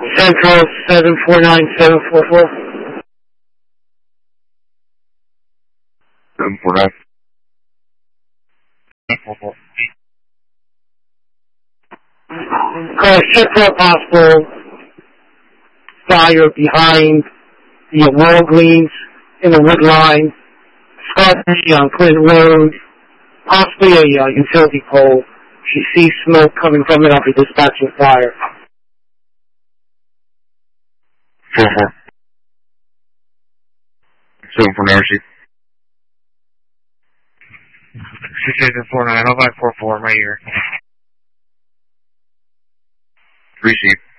Central 749744. 749. 744. Check for a possible fire behind the Walgreens in the wood line, slightly on Clinton Road, possibly a utility pole. She sees smoke coming from it after dispatching fire. 44. 749 receive. 6849, 0544, my ear. Receive.